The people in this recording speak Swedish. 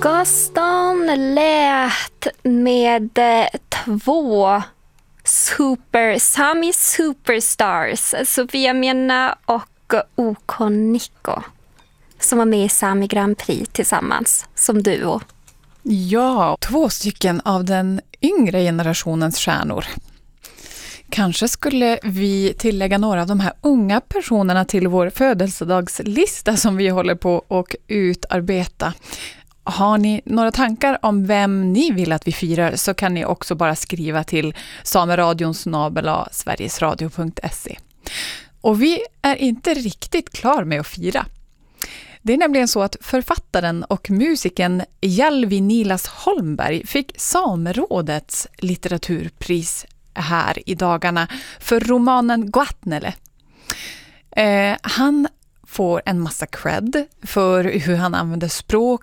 Gaston lät med två Sami Superstars, Sofia Mena och OK Nico, som var med i Sami Grand Prix tillsammans som duo. Ja, 2 stycken av den yngre generationens stjärnor. Kanske skulle vi tillägga några av de här unga personerna till vår födelsedagslista som vi håller på att utarbeta. Har ni några tankar om vem ni vill att vi firar så kan ni också bara skriva till sameradion@sverigesradio.se. Och vi är inte riktigt klar med att fira. Det är nämligen så att författaren och musiken Jalvi Nilas Holmberg fick Samerådets litteraturpris här i dagarna för romanen Guatnele. Han får en massa cred för hur han använder språk